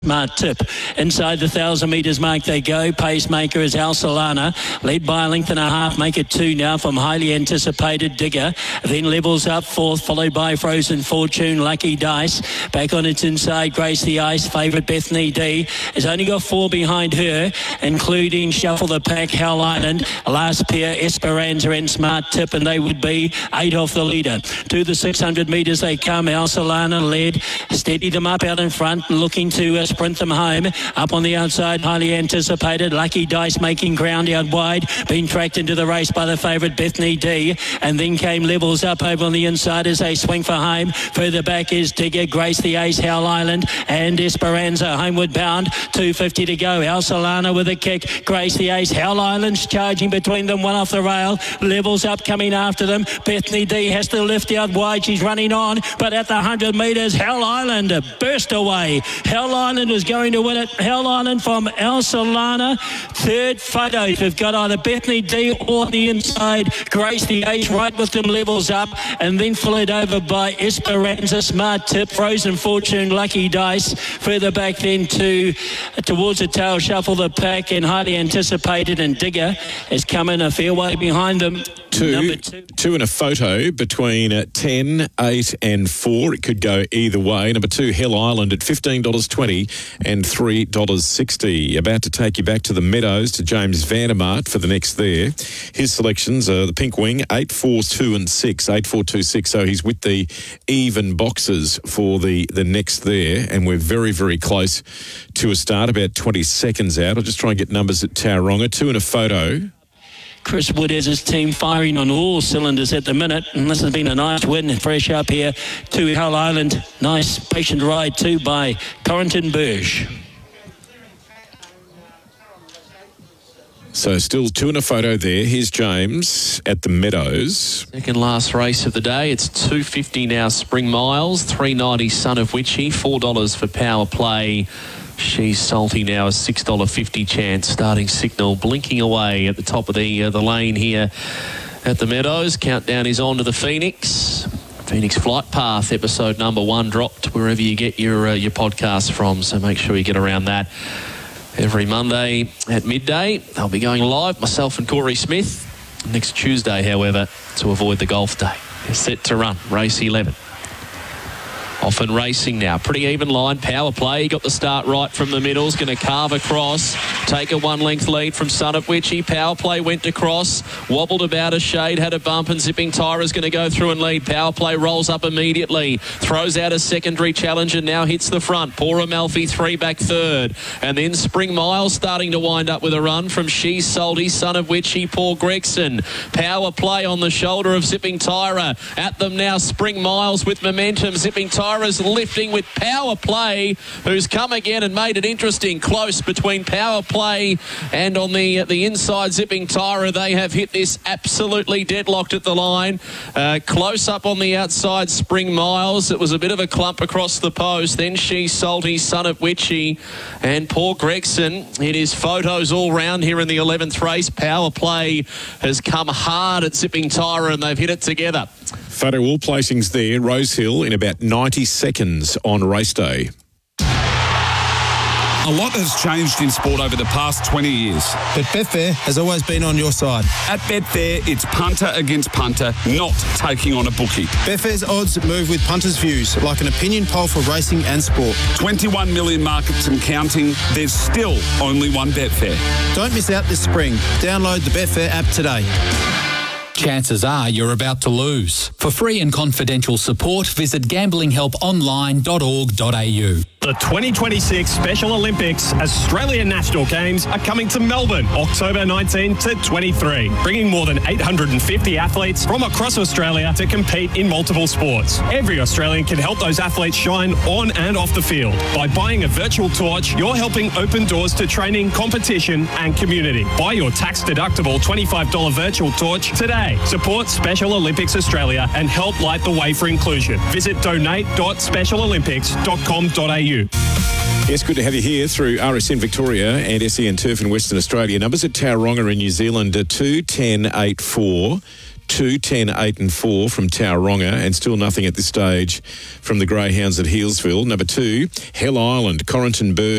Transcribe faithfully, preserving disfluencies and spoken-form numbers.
Smart Tip. Inside the thousand metres mark they go. Pacemaker is Al Solana, led by a length and a half. Make it two now from highly anticipated Digger. Then levels up fourth, followed by Frozen Fortune, Lucky Dice. Back on its inside, Grace the Ice. Favourite Bethany D has only got four behind her, including Shuffle the Pack, Hell Island, last pair Esperanza and Smart Tip, and they would be eight off the leader. To the six hundred metres they come. Al Solana led, steady them up out in front and looking to uh, sprint them home. Up on the outside, highly anticipated Lucky Dice making ground out wide, being tracked into the race by the favourite Bethany D, and then came levels up over on the inside as they swing for home. Further back is Digger, Grace the Ace, Hell Island and Esperanza homeward bound. two fifty to go. Al Solana with a kick, Grace the Ace, Hell Island's charging between them, one off the rail, levels up coming after them. Bethany D has to lift out wide, she's running on, but at the one hundred metres Hell Island burst away. Hell Island was going to win it. Hell Island from Al Solana. Third photos we've got either Bethany D or the inside Grace the Ace, right with them levels up, and then followed over by Esperanza, Smart Tip, Frozen Fortune, Lucky Dice. Further back then to towards the tail, Shuffle the Pack, and highly anticipated, and Digger has come in a fair way behind them. Two, two. two in a photo between uh, ten, eight and four. It could go either way. Number two, Hell Island at fifteen dollars twenty and three dollars sixty. About to take you back to the Meadows, to James Vandermart for the next there. His selections are the Pink Wing, eight, four, two and six. eight, four, two, six. So he's with the even boxes for the, the next there. And we're very, very close to a start, about twenty seconds out. I'll just try and get numbers at Tauranga. Two in a photo. Chris Wood has his team firing on all cylinders at the minute, and this has been a nice win, fresh up here to Hell Island. Nice patient ride too by Corrington Burge. So still two in a photo there. Here's James at the Meadows. Second last race of the day. It's two fifty now Spring Miles, three ninety Son of Witchy, four dollars for Power Play. She's Salty now, a six dollars fifty chance. Starting signal blinking away at the top of the uh, the lane here at the Meadows. Countdown is on to the Phoenix. Phoenix Flight Path episode number one dropped wherever you get your uh, your podcast from. So make sure you get around that every Monday at midday. They'll be going live, myself and Corey Smith. Next Tuesday, however, to avoid the golf day. They're set to run race eleven. Off and racing now. Pretty even line. Power Play. Got the start right from the middle. Is going to carve across. Take a one-length lead from Son of Witchy. Power Play went across. Wobbled about a shade. Had a bump, and Zipping Tyra is going to go through and lead. Power Play rolls up immediately. Throws out a secondary challenge and now hits the front. Poor Amalfi, three back third. And then Spring Miles starting to wind up with a run from She's Salty, Son of Witchy, Paul Gregson. Power Play on the shoulder of Zipping Tyra. At them now, Spring Miles with momentum. Zipping Tyra is lifting with Power Play, who's come again and made it interesting. Close between Power Play and on the the inside Zipping Tyra. They have hit this absolutely deadlocked at the line. Uh, close up on the outside, Spring Miles. It was a bit of a clump across the post. Then She's Salty, Son of Witchy, and Paul Gregson. It is photos all round here in the eleventh race. Power Play has come hard at Zipping Tyra and they've hit it together. Photo all placings there. Rosehill in about ninety seconds on race day. A lot has changed in sport over the past twenty years. But Betfair has always been on your side. At Betfair, it's punter against punter, not taking on a bookie. Betfair's odds move with punters' views, like an opinion poll for racing and sport. twenty-one million markets and counting. There's still only one Betfair. Don't miss out this spring. Download the Betfair app today. Chances are you're about to lose. For free and confidential support, visit gambling help online dot org dot a u. The twenty twenty-six Special Olympics Australian National Games are coming to Melbourne, October nineteenth to twenty-three, bringing more than eight hundred fifty athletes from across Australia to compete in multiple sports. Every Australian can help those athletes shine on and off the field. By buying a virtual torch, you're helping open doors to training, competition and community. Buy your tax-deductible twenty-five dollars virtual torch today. Support Special Olympics Australia and help light the way for inclusion. Visit donate dot special olympics dot com dot a u. Yes, good to have you here through R S N Victoria and S E N Turf in Western Australia. Numbers at Tauranga in New Zealand are two, ten, eight, four. two, ten, eight and four from Tauranga, and still nothing at this stage from the Greyhounds at Healesville. Number two, Hell Island, Corrington Burge.